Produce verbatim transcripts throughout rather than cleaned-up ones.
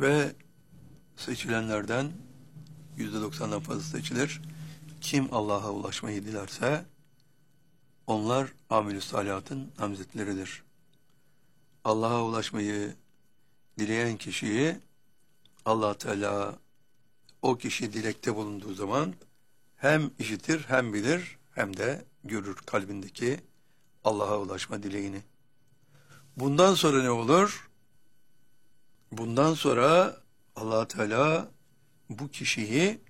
Ve seçilenlerden yüzde doksandan fazla seçilir. Kim Allah'a ulaşmayı dilerse onlar amel-i salihatın namzetleridir. Allah'a ulaşmayı dileyen kişiyi Allah Teala o kişi dilekte bulunduğu zaman hem işitir hem bilir hem de görür kalbindeki Allah'a ulaşma dileğini. Bundan sonra ne olur? Bundan sonra Allah Teala bu kişiyi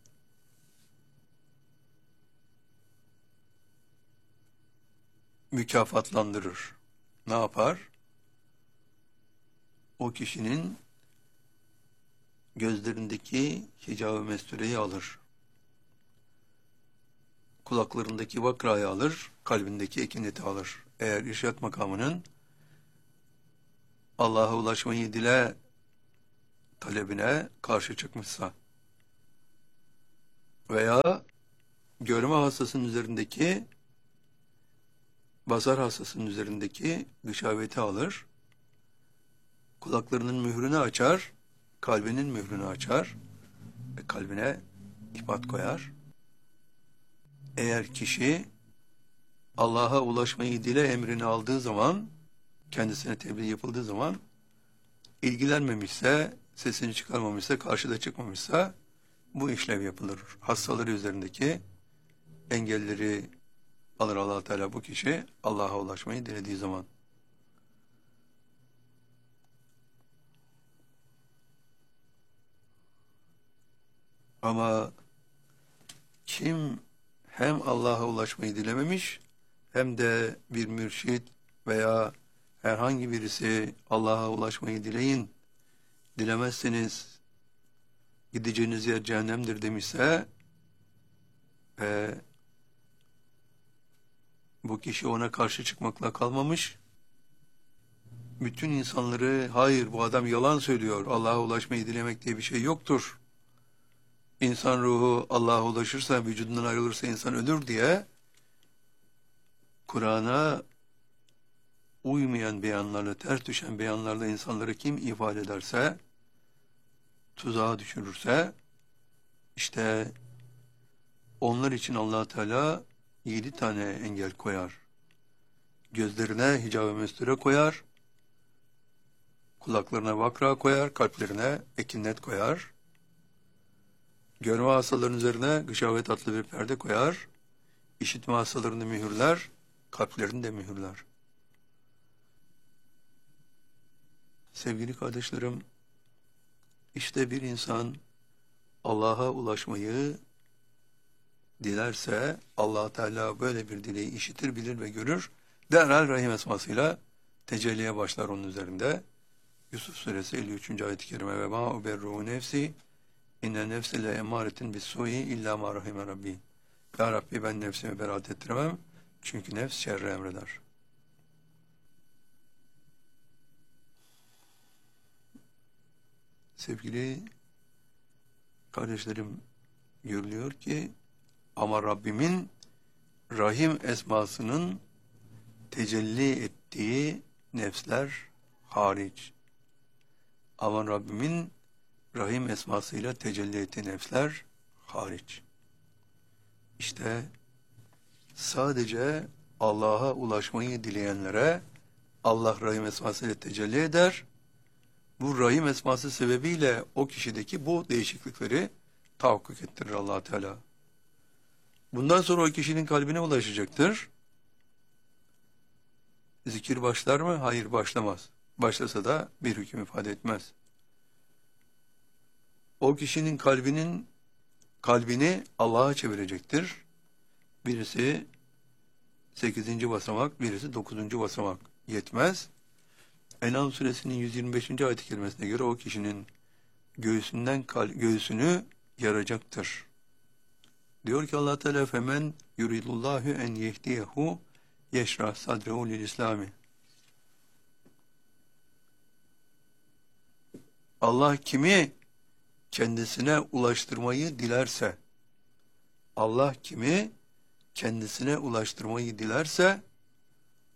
mükafatlandırır. Ne yapar? O kişinin gözlerindeki hicab-ı mestureyi alır. Kulaklarındaki vakrayı alır, kalbindeki ekineti alır. Eğer irşat makamının Allah'a ulaşmayı dile talebine karşı çıkmışsa veya görme hastasının üzerindeki basar hastasının üzerindeki gışaveti alır, kulaklarının mührünü açar, kalbinin mührünü açar ve kalbine ipat koyar. Eğer kişi Allah'a ulaşmayı dile emrini aldığı zaman, kendisine tebliğ yapıldığı zaman ilgilenmemişse, sesini çıkarmamışsa, karşıda çıkmamışsa bu işlev yapılır. Hastaları üzerindeki engelleri alır Allah Teala bu kişi Allah'a ulaşmayı dilediği zaman. Ama kim hem Allah'a ulaşmayı dilememiş hem de bir mürşit veya herhangi birisi Allah'a ulaşmayı dileyin, dilemezseniz gideceğiniz yer cehennemdir demişse ve bu kişi ona karşı çıkmakla kalmamış, bütün insanları hayır bu adam yalan söylüyor, Allah'a ulaşmayı dilemek diye bir şey yoktur, İnsan ruhu Allah'a ulaşırsa, vücudundan ayrılırsa insan ölür diye Kur'an'a uymayan beyanlarla, ters düşen beyanlarla insanları kim ifade ederse, tuzağa düşürürse, işte onlar için Allah Teala yedi tane engel koyar. Gözlerine hicab-ı mesture koyar, kulaklarına vakra koyar, kalplerine ekinnet koyar, görme hastalarının üzerine gışavet adlı bir perde koyar, işitme hastalarını mühürler, kalplerini de mühürler. Sevgili kardeşlerim, işte bir insan Allah'a ulaşmayı dilerse Allah Teala böyle bir dileği işitir, bilir ve görür. Derhal Rahim esmasıyla tecelliye başlar onun üzerinde. Yusuf Suresi elli üçüncü ayet-i kerime ve ma uberru nefsi inne nefsi le emaretin bis-su'i illa ma rahime rabbi. Ya Rabbi ben nefsimi beraat ettiremem çünkü nefs şerri emreder. Sevgili kardeşlerim, görülüyor ki ama Rabbimin Rahim esmasının tecelli ettiği nefsler hariç. Ama Rabbimin Rahim esmasıyla tecelli ettiği nefsler hariç. İşte sadece Allah'a ulaşmayı dileyenlere Allah Rahim esmasıyla tecelli eder. Bu Rahim esması sebebiyle o kişideki bu değişiklikleri tahakkuk ettirir Allah Teala. Bundan sonra o kişinin kalbine ulaşacaktır. Zikir başlar mı? Hayır, başlamaz. Başlasa da bir hüküm ifade etmez. O kişinin kalbinin kalbini Allah'a çevirecektir. Birisi sekizinci basamak, birisi dokuzuncu basamak. Yetmez. En'am suresinin yüz yirmi beşinci ayet-i kerimesine göre o kişinin göğsünden göğsünü yaracaktır. Diyor ki Allah Teala femen yuridullahu en yehdiyehu yeşrah sadrehu lil İslami. Allah kimi kendisine ulaştırmayı dilerse, Allah kimi kendisine ulaştırmayı dilerse,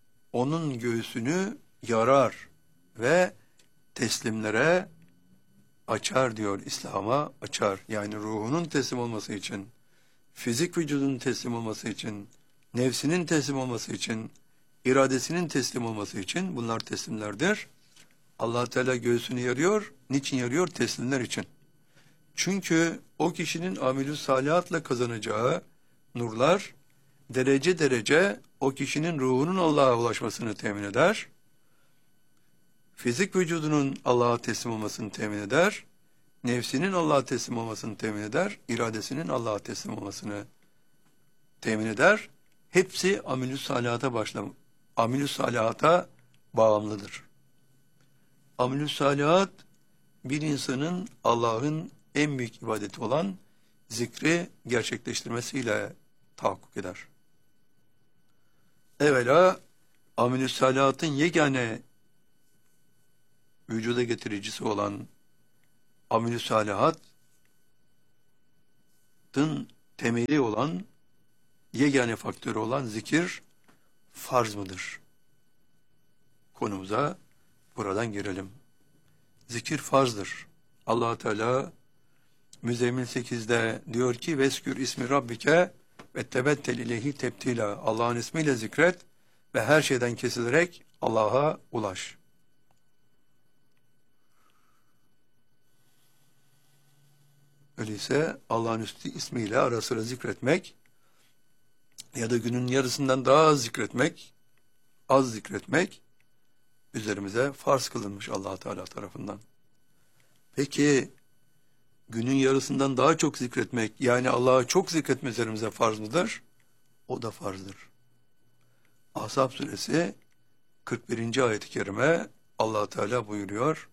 onun göğsünü yarar ve teslimlere açar diyor, İslam'a açar. Yani ruhunun teslim olması için, fizik vücudunun teslim olması için, nefsinin teslim olması için, iradesinin teslim olması için bunlar teslimlerdir. Allah Teala göğsünü yarıyor. Niçin yarıyor? Teslimler için. Çünkü o kişinin amelü salihatla kazanacağı nurlar derece derece o kişinin ruhunun Allah'a ulaşmasını temin eder. Fizik vücudunun Allah'a teslim olmasını temin eder. Nefsinin Allah'a teslim olmasını temin eder. İradesinin Allah'a teslim olmasını temin eder. Hepsi amelü salihata başlam amelü salihata bağımlıdır. Amelü salihat bir insanın Allah'ın en büyük ibadeti olan zikri gerçekleştirmesiyle tahakkuk eder. Evvela amelü salihatın yegane vücuda getiricisi olan amelü salihatın temeli olan yegane faktörü olan zikir farz mıdır? Konumuza buradan girelim. Zikir farzdır. Allah Teala Müzzemmil sekizde diyor ki veskür ismi rabbike ve tebettel ileyhi tebtila. Allah'ın ismiyle zikret ve her şeyden kesilerek Allah'a ulaş. Öyleyse Allah'ın üstü ismiyle ara sıra zikretmek ya da günün yarısından daha az zikretmek, az zikretmek üzerimize farz kılınmış Allah Teala tarafından. Peki günün yarısından daha çok zikretmek, yani Allah'a çok zikretme üzerimize farz mıdır? O da farzdır. Ahzab suresi kırk birinci ayet-i kerime Allah Teala buyuruyor.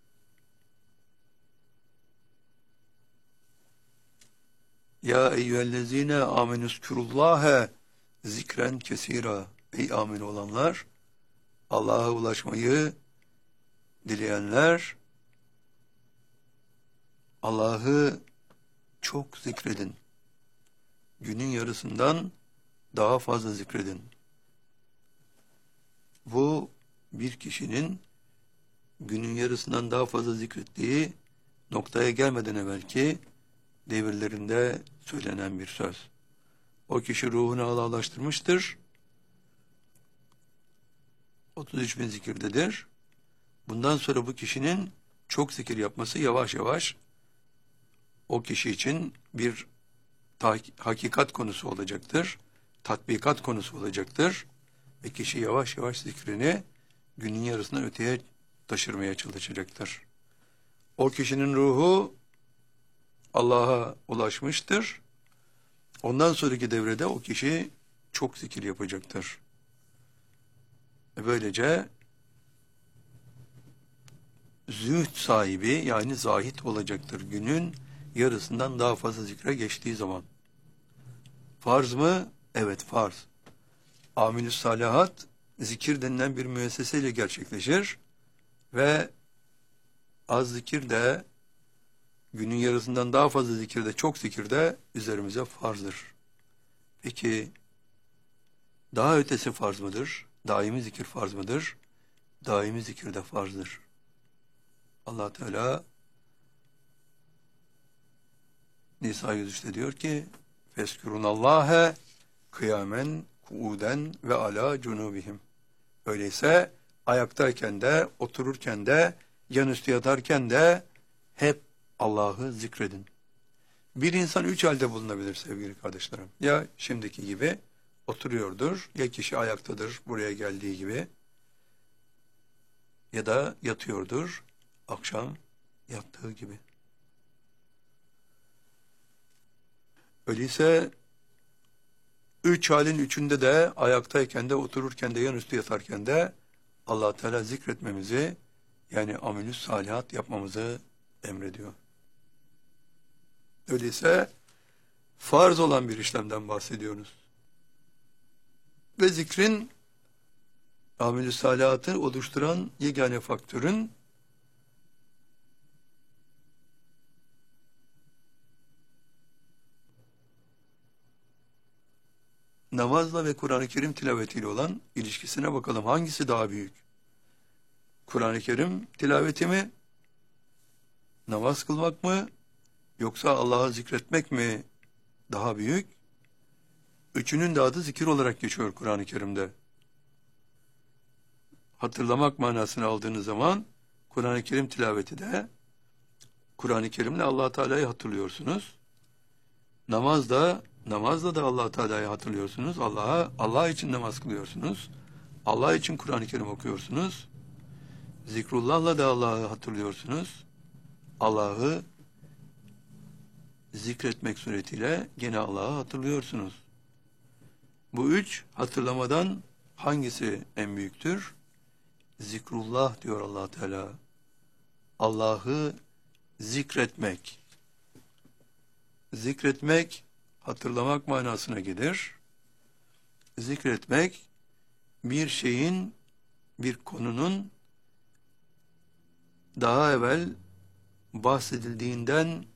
Ya eyyühellezine amenüzkurullâhe zikren kesira. Ey amin olanlar, Allah'a ulaşmayı dileyenler, Allah'ı çok zikredin. Günün yarısından daha fazla zikredin. Bu bir kişinin günün yarısından daha fazla zikrettiği noktaya gelmeden evvelki devirlerinde söylenen bir söz. O kişi ruhunu Allah'laştırmıştır. otuz üç bin zikirdedir. Bundan sonra bu kişinin çok zikir yapması yavaş yavaş o kişi için bir hakikat konusu olacaktır. Tatbikat konusu olacaktır. Ve kişi yavaş yavaş zikrini günün yarısından öteye taşırmaya çalışacaktır. O kişinin ruhu Allah'a ulaşmıştır. Ondan sonraki devrede o kişi çok zikir yapacaktır. Ve böylece zühd sahibi, yani zahit olacaktır günün yarısından daha fazla zikre geçtiği zaman. Farz mı? Evet, farz. Amilü salihat zikir denilen bir müesseseyle gerçekleşir ve az zikir de, günün yarısından daha fazla zikirde, çok zikirde üzerimize farzdır. Peki daha ötesi farz mıdır? Daimi zikir farz mıdır? Daimi zikir de farzdır. Allah Teala Nisa yüz üçte diyor ki Feskurunallâhe kıyamen kuuden ve ala cunubihim. Öyleyse ayaktayken de, otururken de, yanüstü yatarken de hep Allah'ı zikredin. Bir insan üç halde bulunabilir sevgili kardeşlerim. Ya şimdiki gibi oturuyordur, ya kişi ayaktadır buraya geldiği gibi, ya da yatıyordur akşam yattığı gibi. Öyleyse üç halin üçünde de, ayaktayken de, otururken de, yanüstü yatarken de Allah Teala zikretmemizi, yani amelü salihat yapmamızı emrediyor. Öyleyse farz olan bir işlemden bahsediyoruz. Ve zikrin amelü salihatı oluşturan yegane faktörün namazla ve Kur'an-ı Kerim tilavetiyle olan ilişkisine bakalım. Hangisi daha büyük? Kur'an-ı Kerim tilaveti mi? namaz kılmak mı yoksa Allah'ı zikretmek mi daha büyük? Üçünün de adı zikir olarak geçiyor Kur'an-ı Kerim'de. Hatırlamak manasını aldığınız zaman Kur'an-ı Kerim tilaveti de Kur'an-ı Kerim'le Allah Teala'yı hatırlıyorsunuz. Namazda namazda da Allah Teala'yı hatırlıyorsunuz. Allah'a Allah için namaz kılıyorsunuz. Allah için Kur'an-ı Kerim okuyorsunuz. Zikrullah'la da Allah'ı hatırlıyorsunuz. Allah'ı zikretmek suretiyle gene Allah'ı hatırlıyorsunuz. Bu üç hatırlamadan hangisi en büyüktür? Zikrullah diyor Allah Teala. Allah'ı zikretmek. Zikretmek, hatırlamak manasına gelir. Zikretmek, bir şeyin, bir konunun daha evvel bahsedildiğinden